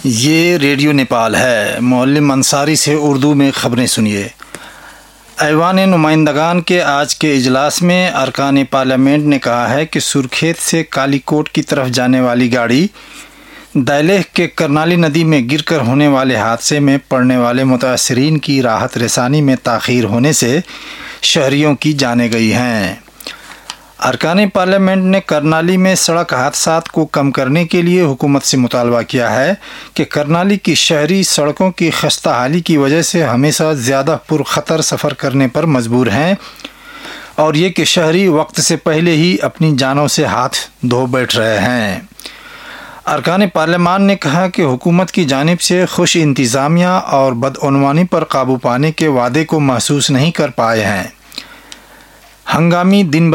یہ ریڈیو نیپال ہے۔ معلم انصاری سے اردو میں خبریں سنیے۔ ایوان نمائندگان کے آج کے اجلاس میں ارکان پارلیمنٹ نے کہا ہے کہ سرخیت سے کالی کوٹ کی طرف جانے والی گاڑی دیلہ کے کرنالی ندی میں گر کر ہونے والے حادثے میں پڑنے والے متاثرین کی راحت رسانی میں تاخیر ہونے سے شہریوں کی جانیں گئی ہیں۔ ارکان پارلیمنٹ نے کرنالی میں سڑک حادثات کو کم کرنے کے لیے حکومت سے مطالبہ کیا ہے کہ کرنالی کی شہری سڑکوں کی خستہ حالی کی وجہ سے ہمیشہ زیادہ پرخطر سفر کرنے پر مجبور ہیں اور یہ کہ شہری وقت سے پہلے ہی اپنی جانوں سے ہاتھ دھو بیٹھ رہے ہیں۔ ارکان پارلیمان نے کہا کہ حکومت کی جانب سے خوش انتظامیہ اور بدعنوانی پر قابو پانے کے وعدے کو محسوس نہیں کر پائے ہیں۔ مہنگائی دن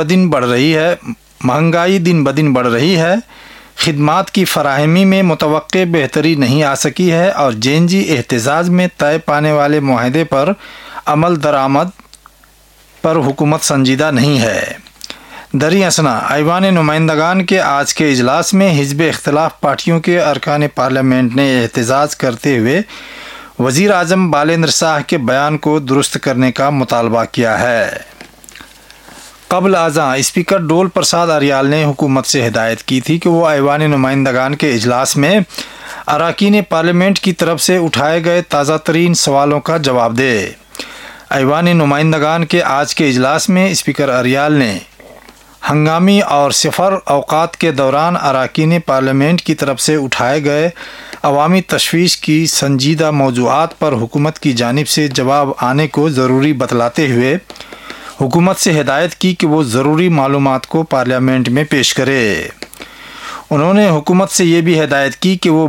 بدن بڑھ رہی ہے، خدمات کی فراہمی میں متوقع بہتری نہیں آ سکی ہے اور جے این جی احتجاج میں طے پانے والے معاہدے پر عمل درآمد پر حکومت سنجیدہ نہیں ہے۔ دریں اثنا ایوان نمائندگان کے آج کے اجلاس میں حزب اختلاف پارٹیوں کے ارکان پارلیمنٹ نے احتجاج کرتے ہوئے وزیر اعظم بالیندر شاہ کے بیان کو درست کرنے کا مطالبہ کیا ہے۔ قبل ازاں اسپیکر ڈول پرساد اریال نے حکومت سے ہدایت کی تھی کہ وہ ایوان نمائندگان کے اجلاس میں اراکین پارلیمنٹ کی طرف سے اٹھائے گئے تازہ ترین سوالوں کا جواب دے۔ ایوان نمائندگان کے آج کے اجلاس میں اسپیکر اریال نے ہنگامی اور صفر اوقات کے دوران اراکین پارلیمنٹ کی طرف سے اٹھائے گئے عوامی تشویش کی سنجیدہ موضوعات پر حکومت کی جانب سے جواب آنے کو ضروری بتلاتے ہوئے حکومت سے ہدایت کی کہ وہ ضروری معلومات کو پارلیمنٹ میں پیش کرے۔ انہوں نے حکومت سے یہ بھی ہدایت کی کہ وہ